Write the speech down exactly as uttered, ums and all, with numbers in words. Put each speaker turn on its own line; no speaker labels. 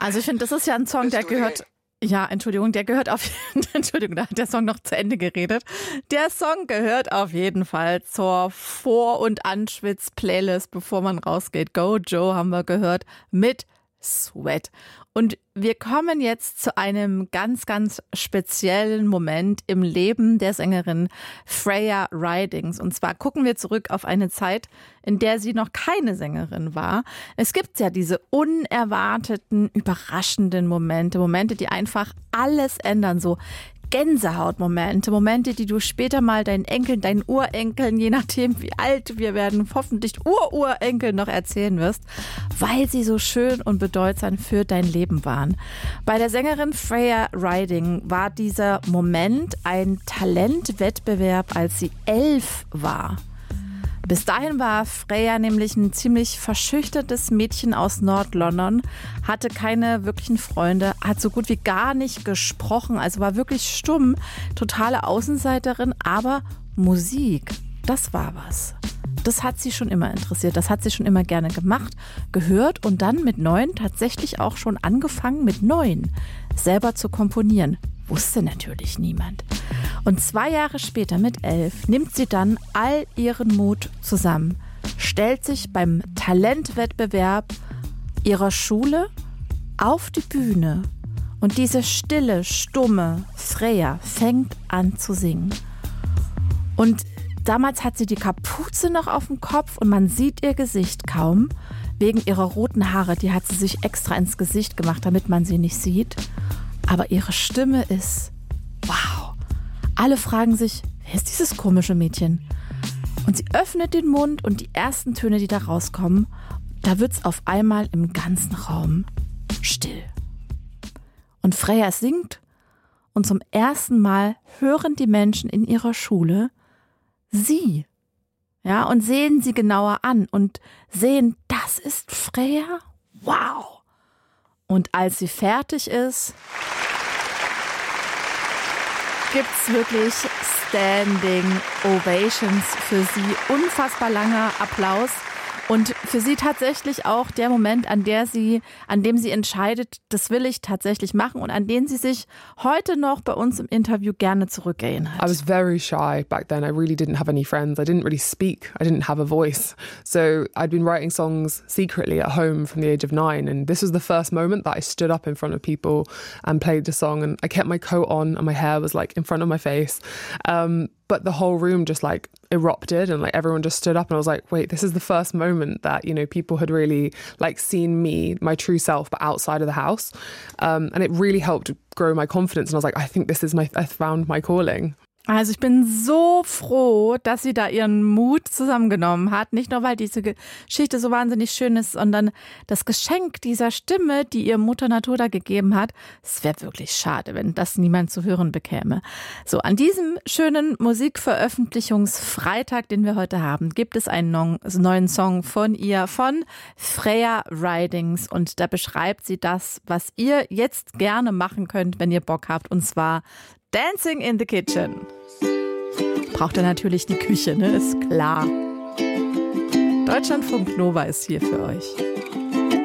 Also ich finde, das ist ja ein Song, der gehört... Ja, Entschuldigung, der gehört auf Entschuldigung, da hat der Song noch zu Ende geredet. Der Song gehört auf jeden Fall zur Vor- und Anschwitz-Playlist, bevor man rausgeht. Go Joe haben wir gehört mit Sweat. Und wir kommen jetzt zu einem ganz, ganz speziellen Moment im Leben der Sängerin Freya Ridings. Und zwar gucken wir zurück auf eine Zeit, in der sie noch keine Sängerin war. Es gibt ja diese unerwarteten, überraschenden Momente, Momente, die einfach alles ändern, so Gänsehautmomente, Momente, die du später mal deinen Enkeln, deinen Urenkeln, je nachdem wie alt wir werden, hoffentlich Ururenkel noch erzählen wirst, weil sie so schön und bedeutsam für dein Leben waren. Bei der Sängerin Freya Riding war dieser Moment ein Talentwettbewerb, als sie elf war. Bis dahin war Freya nämlich ein ziemlich verschüchtertes Mädchen aus Nord-London, hatte keine wirklichen Freunde, hat so gut wie gar nicht gesprochen, also war wirklich stumm, totale Außenseiterin, aber Musik, das war was. Das hat sie schon immer interessiert, das hat sie schon immer gerne gemacht, gehört und dann mit neun tatsächlich auch schon angefangen, mit neun selber zu komponieren. Wusste natürlich niemand. Und zwei Jahre später mit elf nimmt sie dann all ihren Mut zusammen, stellt sich beim Talentwettbewerb ihrer Schule auf die Bühne und diese stille, stumme Freya fängt an zu singen. Und damals hat sie die Kapuze noch auf dem Kopf und man sieht ihr Gesicht kaum. Wegen ihrer roten Haare, die hat sie sich extra ins Gesicht gemacht, damit man sie nicht sieht. Aber ihre Stimme ist wow. Alle fragen sich, wer ist dieses komische Mädchen? Und sie öffnet den Mund und die ersten Töne, die da rauskommen, da wird's auf einmal im ganzen Raum still. Und Freya singt und zum ersten Mal hören die Menschen in ihrer Schule sie. Ja, und sehen sie genauer an und sehen, das ist Freya? Wow! Und als sie fertig ist, gibt's wirklich Standing Ovations für sie. Unfassbar langer Applaus. Und für sie tatsächlich auch der Moment, an der sie, an dem sie entscheidet, das will ich tatsächlich machen und an den sie sich heute noch bei uns im Interview gerne zurückerinnert.
I was very shy back then. I really didn't have any friends. I didn't really speak. I didn't have a voice. So I'd been writing songs secretly at home from the age of nine. And this was the first moment that I stood up in front of people and played the song. And I kept my coat on and my hair was like in front of my face. Um, But the whole room just like erupted and like everyone just stood up and I was like, wait, this is the first moment that, you know, people had really like seen me, my true self, but outside of the house. Um, and it really helped grow my confidence. And I was like, I think this is my, I found my calling.
Also ich bin so froh, dass sie da ihren Mut zusammengenommen hat. Nicht nur, weil diese Geschichte so wahnsinnig schön ist, sondern das Geschenk dieser Stimme, die ihr Mutter Natur da gegeben hat. Es wäre wirklich schade, wenn das niemand zu hören bekäme. So, an diesem schönen Musikveröffentlichungsfreitag, den wir heute haben, gibt es einen neuen Song von ihr, von Freya Ridings. Und da beschreibt sie das, was ihr jetzt gerne machen könnt, wenn ihr Bock habt. Und zwar Dancing in the Kitchen. Braucht ihr natürlich die Küche, ne? Ist klar. Deutschlandfunk Nova ist hier für euch.